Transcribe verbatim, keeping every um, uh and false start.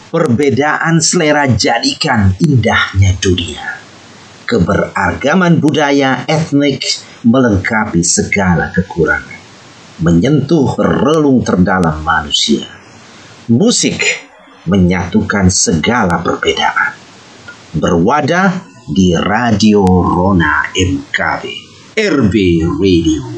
Perbedaan selera jadikan indahnya dunia. Keberagaman budaya etnik melengkapi segala kekurangan, menyentuh relung terdalam manusia. Musik menyatukan segala perbedaan. Berwadah di Radio Rona M K B, R B Radio.